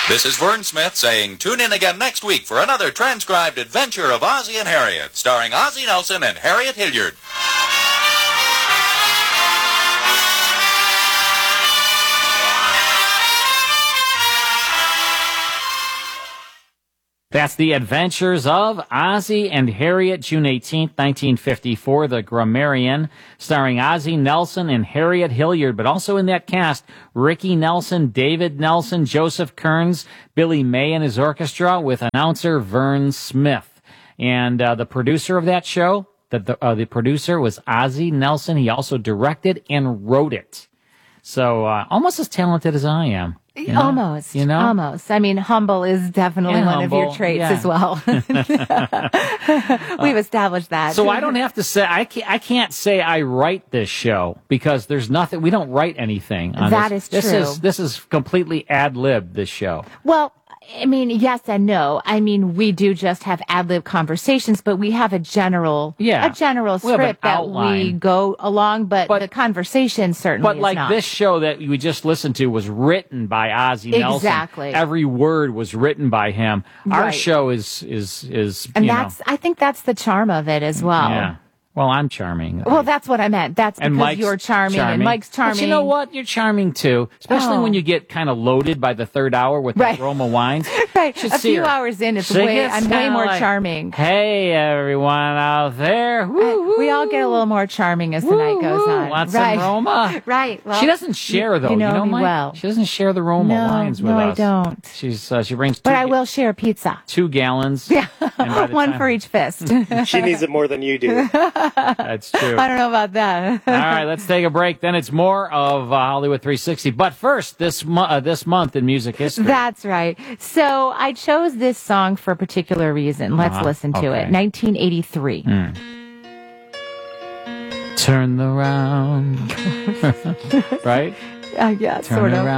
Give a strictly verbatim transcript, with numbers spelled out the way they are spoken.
This is Vern Smith saying tune in again next week for another transcribed adventure of Ozzie and Harriet, starring Ozzie Nelson and Harriet Hilliard. That's The Adventures of Ozzie and Harriet, June eighteenth, nineteen fifty-four, The Grammarian, starring Ozzie Nelson and Harriet Hilliard, but also in that cast, Ricky Nelson, David Nelson, Joseph Kearns, Billy May and his orchestra, with announcer Vern Smith. And uh, the producer of that show, the, the, uh, the producer was Ozzie Nelson. He also directed and wrote it. So uh, almost as talented as I am. You know? Almost, you know? almost. I mean, humble is definitely And one humble, of your traits yeah. as well. We've established that. So I don't have to say, I can't, I can't say I write this show because there's nothing, we don't write anything on That this. is This true. is, this is completely ad-lib, this show. Well, I mean, yes and no. I mean, we do just have ad-lib conversations, but we have a general, Yeah. a general We have an script that outline. we go along, but, But- the conversation certainly But is like not. this show that we just listened to was written by Ozzie Nelson. Exactly. Every word was written by him. Our Right. show is, is, is, and you that's, know. I think that's the charm of it as well. Yeah. Well, I'm charming. Well, that's what I meant. That's And because Mike's you're charming, and Mike's charming. But you know what? You're charming too, especially Oh. when you get kind of loaded by the third hour with Right. the Roma wines. Right. Should A see few her. hours in, it's She way, gets I'm way kinda more like, charming. Hey, everyone out there. Woo, We all woo. get a little more charming as the Woo, night goes woo. on. Want right. some Roma? Right. Well, She doesn't share you- though. You know, me Mike? well. She doesn't share the Roma No, wines with no, I us. don't. She's uh, she brings two, But I will share pizza. two gallons. Yeah. And by the One time- for each fist. She needs it more than you do. That's true. I don't know about that. All right, let's take a break. Then it's more of uh, Hollywood three sixty. But first, this mo- uh, this month in music history. That's right. So I chose this song for a particular reason. Let's Uh-huh. listen to Okay. it. nineteen eighty-three. Mm. Turn around. Right? Uh, yeah, Turn sort of. around.